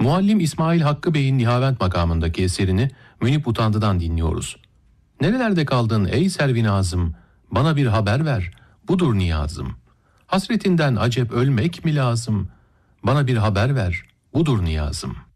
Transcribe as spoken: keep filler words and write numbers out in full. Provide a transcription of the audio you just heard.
Muallim İsmail Hakkı Bey'in Nihavent makamındaki eserini Münip Utandı'dan dinliyoruz. Nerelerde kaldın ey servinazım, bana bir haber ver, budur niyazım. Hasretinden acep ölmek mi lazım, bana bir haber ver, budur niyazım.